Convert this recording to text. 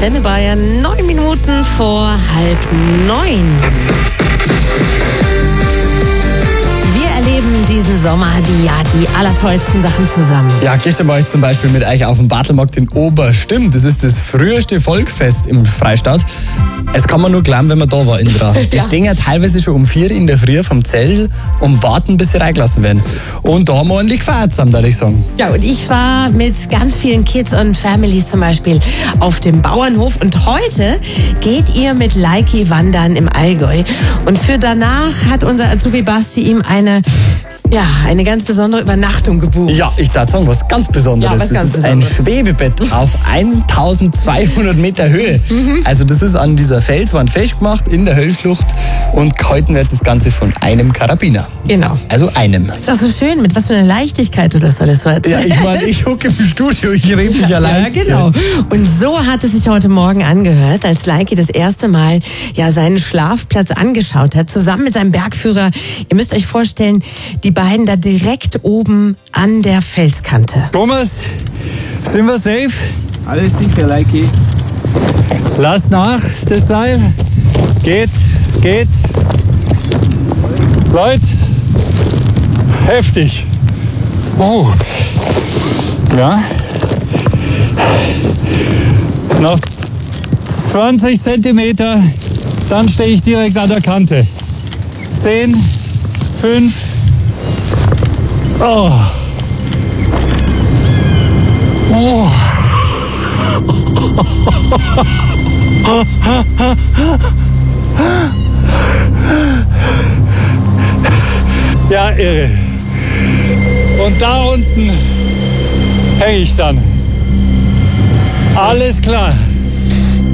Antenne Bayern, 9 Minuten vor 8:30. Wir erleben diesen Sommer die allertollsten Sachen zusammen. Ja, gestern war ich zum Beispiel mit euch auf dem Bartelmarkt in Oberstimm. Das ist das früheste Volksfest im Freistaat. Es kann man nur glauben, wenn man da war, Indra. Die stehen ja teilweise schon um 4 in der Früh vom Zelt und warten, bis sie reingelassen werden. Und da haben wir ordentlich gefeiert zusammen, würde ich sagen. Ja, und ich war mit ganz vielen Kids und Families zum Beispiel auf dem Bauernhof. Und heute geht ihr mit Leiki wandern im Allgäu. Und für danach hat unser Azubi Basti ihm eine ganz besondere Übernachtung gebucht. Ja, ich darf sagen, was ganz Besonderes. Ja, was ganz das ist Besonderes. ein Schwebebett auf 1200 Meter Höhe. Also das ist an dieser Felswand festgemacht in der Höllschlucht und gehalten wird das Ganze von einem Karabiner. Genau. Also einem. Ist auch so schön, mit was für einer Leichtigkeit du das alles so Ja, erzählst. ich meine, ich hucke im Studio, ich rede mich allein. Ja, genau. Und so hat es sich heute Morgen angehört, als Leiki das erste Mal seinen Schlafplatz angeschaut hat, zusammen mit seinem Bergführer. Ihr müsst euch vorstellen, die beiden da direkt oben an der Felskante. Thomas, sind wir safe? Alles sicher, Leiki. Lass nach, das Seil. Geht. Leute, heftig. Oh. Ja. Noch 20 Zentimeter, dann stehe ich direkt an der Kante. 10, 5. Oh. Oh. Ja, irre. Und da unten hänge ich dann. Alles klar.